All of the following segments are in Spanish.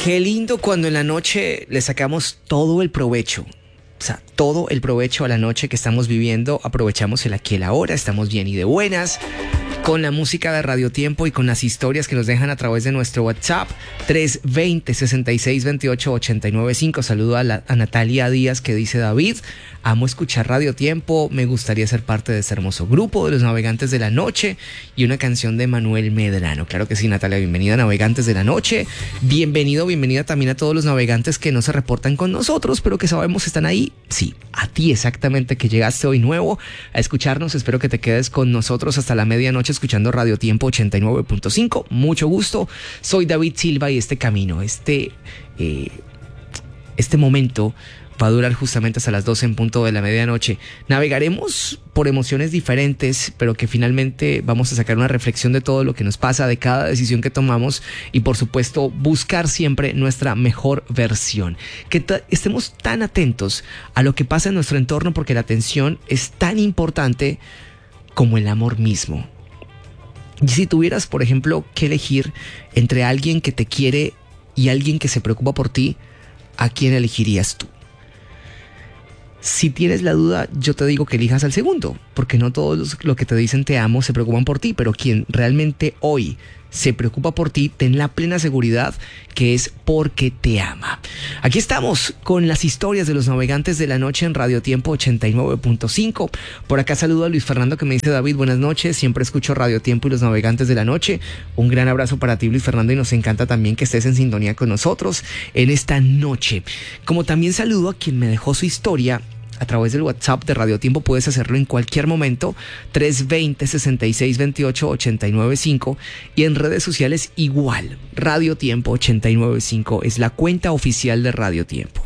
Qué lindo cuando en la noche le sacamos todo el provecho. O sea, todo el provecho a la noche que estamos viviendo. Aprovechamos el aquí y el ahora, estamos bien y de buenas. Con la música de Radio Tiempo y con las historias que nos dejan a través de nuestro WhatsApp 320-6628-895. Saludo a Natalia Díaz, que dice: David, amo escuchar Radio Tiempo, me gustaría ser parte de este hermoso grupo de los Navegantes de la Noche, y una canción de Manuel Medrano. Claro que sí, Natalia, bienvenida a Navegantes de la Noche. Bienvenida también a todos los navegantes que no se reportan con nosotros, pero que sabemos están ahí. Sí, a ti exactamente, que llegaste hoy nuevo a escucharnos. Espero que te quedes con nosotros hasta la medianoche escuchando Radio Tiempo 89.5. Mucho gusto. Soy David Silva y este camino, este momento va a durar justamente hasta las 12 en punto de la medianoche. Navegaremos por emociones diferentes, pero que finalmente vamos a sacar una reflexión de todo lo que nos pasa, de cada decisión que tomamos, y por supuesto buscar siempre nuestra mejor versión. Que estemos tan atentos a lo que pasa en nuestro entorno, porque la atención es tan importante como el amor mismo. Y si tuvieras, por ejemplo, que elegir entre alguien que te quiere y alguien que se preocupa por ti, ¿a quién elegirías tú? Si tienes la duda, yo te digo que elijas al segundo, porque no todos los que te dicen te amo se preocupan por ti, pero quien realmente hoy se preocupa por ti, ten la plena seguridad que es porque te ama. Aquí estamos con las historias de los Navegantes de la Noche en Radio Tiempo 89.5. Por acá saludo a Luis Fernando, que me dice: David, buenas noches, siempre escucho Radio Tiempo y los Navegantes de la Noche. Un gran abrazo para ti, Luis Fernando, y nos encanta también que estés en sintonía con nosotros en esta noche. Como también saludo a quien me dejó su historia a través del WhatsApp de Radio Tiempo. Puedes hacerlo en cualquier momento, 320-6628-895, y en redes sociales igual, Radio Tiempo 895 es la cuenta oficial de Radio Tiempo.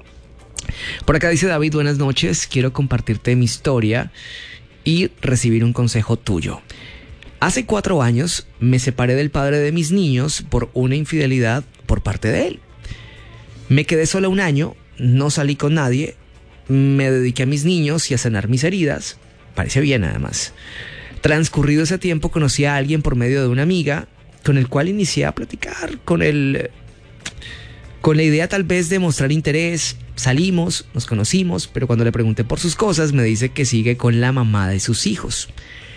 Por acá dice David: buenas noches, quiero compartirte mi historia y recibir un consejo tuyo. Hace 4 años me separé del padre de mis niños por una infidelidad por parte de él. Me quedé sola 1 año, no salí con nadie, me dediqué a mis niños y a sanar mis heridas. Parece bien, además. Transcurrido ese tiempo, conocí a alguien por medio de una amiga, con el cual inicié a platicar, con la idea tal vez de mostrar interés. Salimos, nos conocimos, pero cuando le pregunté por sus cosas, me dice que sigue con la mamá de sus hijos.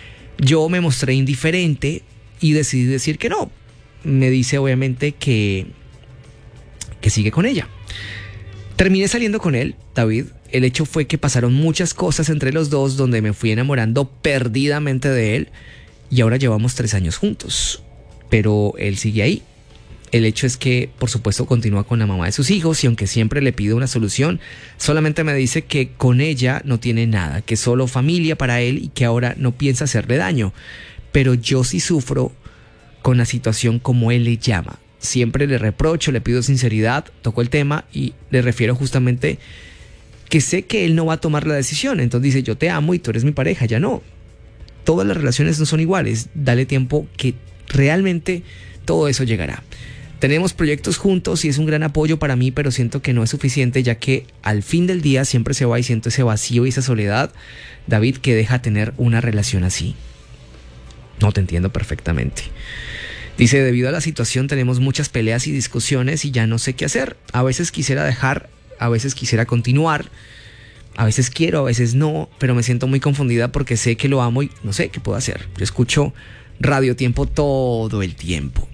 Yo me mostré indiferente y decidí decir que no. Me dice obviamente que sigue con ella. Terminé saliendo con él, David. El hecho fue que pasaron muchas cosas entre los dos, donde me fui enamorando perdidamente de él, y ahora llevamos 3 años juntos. Pero él sigue ahí. El hecho es que, por supuesto, continúa con la mamá de sus hijos, y aunque siempre le pido una solución, solamente me dice que con ella no tiene nada, que solo familia para él y que ahora no piensa hacerle daño. Pero yo sí sufro con la situación, como él le llama. Siempre le reprocho, le pido sinceridad, toco el tema y le refiero justamente que sé que él no va a tomar la decisión. Entonces dice: yo te amo y tú eres mi pareja. Ya no. Todas las relaciones no son iguales. Dale tiempo, que realmente todo eso llegará. Tenemos proyectos juntos y es un gran apoyo para mí, pero siento que no es suficiente, ya que al fin del día siempre se va y siento ese vacío y esa soledad, David, que deja tener una relación así. No, te entiendo perfectamente. Dice: debido a la situación tenemos muchas peleas y discusiones y ya no sé qué hacer. A veces quisiera dejar, a veces quisiera continuar, a veces quiero, a veces no, pero me siento muy confundida porque sé que lo amo y no sé qué puedo hacer. Yo escucho Radio Tiempo todo el tiempo.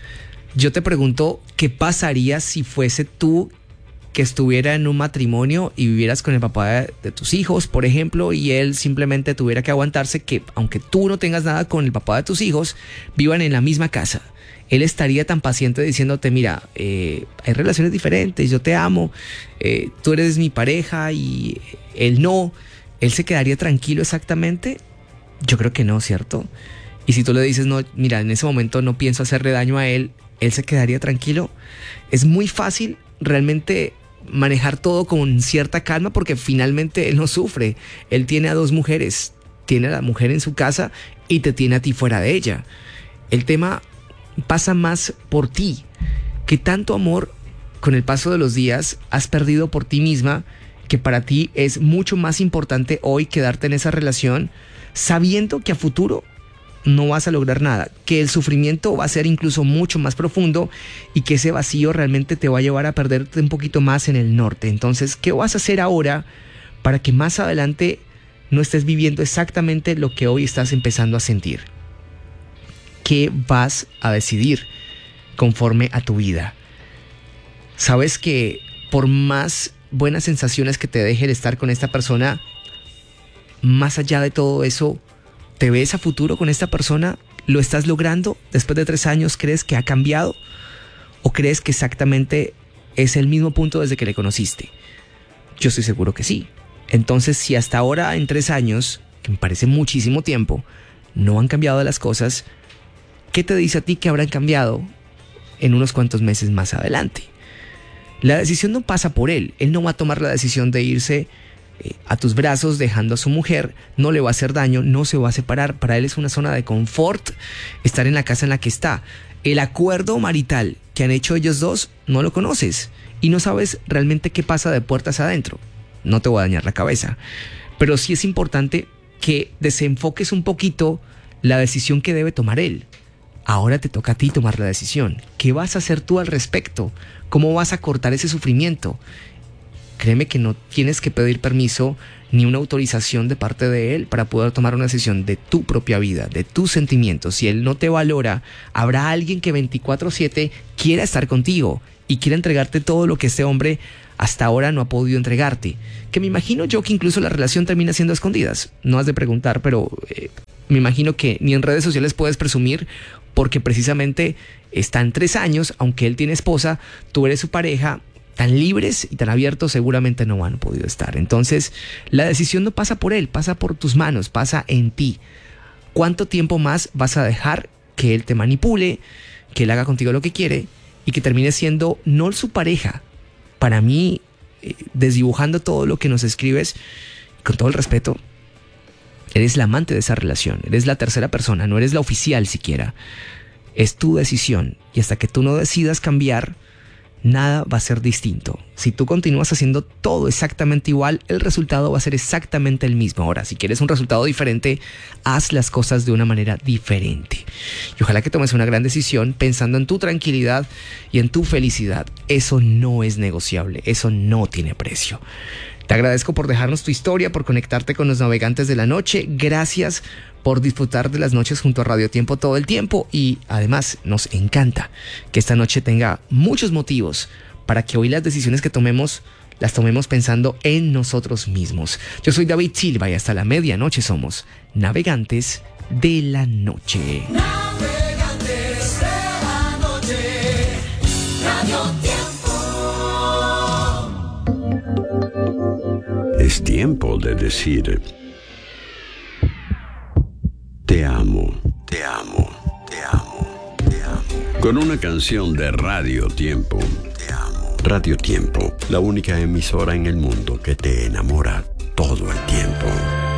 Yo te pregunto, ¿qué pasaría si fuese tú que estuviera en un matrimonio y vivieras con el papá de tus hijos, por ejemplo, y él simplemente tuviera que aguantarse que, aunque tú no tengas nada con el papá de tus hijos, vivan en la misma casa? Él estaría tan paciente diciéndote: mira, hay relaciones diferentes, yo te amo, tú eres mi pareja, y él no. ¿Él se quedaría tranquilo exactamente? Yo creo que no, ¿cierto? Y si tú le dices: no, mira, en ese momento no pienso hacerle daño a él, ¿él se quedaría tranquilo? Es muy fácil realmente manejar todo con cierta calma, porque finalmente él no sufre. Él tiene a 2 mujeres, tiene a la mujer en su casa y te tiene a ti fuera de ella. El tema pasa más por ti. ¿Qué tanto amor con el paso de los días has perdido por ti misma, que para ti es mucho más importante hoy quedarte en esa relación, sabiendo que a futuro no vas a lograr nada, que el sufrimiento va a ser incluso mucho más profundo y que ese vacío realmente te va a llevar a perderte un poquito más en el norte. Entonces, ¿qué vas a hacer ahora para que más adelante no estés viviendo exactamente lo que hoy estás empezando a sentir? ¿Qué vas a decidir conforme a tu vida? Sabes que por más buenas sensaciones que te deje el estar con esta persona, más allá de todo eso, ¿te ves a futuro con esta persona? ¿Lo estás logrando? Después de 3 años, ¿crees que ha cambiado? ¿O crees que exactamente es el mismo punto desde que le conociste? Yo estoy seguro que sí. Entonces, si hasta ahora en 3 años, que me parece muchísimo tiempo, no han cambiado las cosas, ¿qué te dice a ti que habrán cambiado en unos cuantos meses más adelante? La decisión no pasa por él. Él no va a tomar la decisión de irse a tus brazos dejando a su mujer, no le va a hacer daño, no se va a separar. Para él es una zona de confort estar en la casa en la que está. El acuerdo marital que han hecho ellos dos no lo conoces y no sabes realmente qué pasa de puertas adentro. No te voy a dañar la cabeza, pero sí es importante que desenfoques un poquito la decisión que debe tomar él. Ahora te toca a ti tomar la decisión. ¿Qué vas a hacer tú al respecto? ¿Cómo vas a cortar ese sufrimiento? Créeme que no tienes que pedir permiso ni una autorización de parte de él para poder tomar una decisión de tu propia vida, de tus sentimientos. Si él no te valora, habrá alguien que 24/7 quiera estar contigo y quiera entregarte todo lo que este hombre hasta ahora no ha podido entregarte. Que me imagino yo que incluso la relación termina siendo a escondidas. No has de preguntar, pero me imagino que ni en redes sociales puedes presumir, porque precisamente están 3 años, aunque él tiene esposa, tú eres su pareja. Tan libres y tan abiertos seguramente no han podido estar. Entonces, la decisión no pasa por él, pasa por tus manos, pasa en ti. ¿Cuánto tiempo más vas a dejar que él te manipule, que él haga contigo lo que quiere y que termine siendo no su pareja? Para mí, desdibujando todo lo que nos escribes, con todo el respeto, eres la amante de esa relación, eres la tercera persona, no eres la oficial siquiera. Es tu decisión y hasta que tú no decidas cambiar, nada va a ser distinto. Si tú continúas haciendo todo exactamente igual, el resultado va a ser exactamente el mismo. Ahora, si quieres un resultado diferente, haz las cosas de una manera diferente. Y ojalá que tomes una gran decisión pensando en tu tranquilidad y en tu felicidad. Eso no es negociable, eso no tiene precio. Te agradezco por dejarnos tu historia, por conectarte con los navegantes de la noche. Gracias por disfrutar de las noches junto a Radio Tiempo todo el tiempo. Y además nos encanta que esta noche tenga muchos motivos para que hoy las decisiones que tomemos las tomemos pensando en nosotros mismos. Yo soy David Silva y hasta la medianoche somos Navegantes de la Noche. Navegantes de la noche, Radio Tiempo. Es tiempo de decir: te amo, te amo, te amo, te amo. Con una canción de Radio Tiempo. Te amo. Radio Tiempo, la única emisora en el mundo que te enamora todo el tiempo.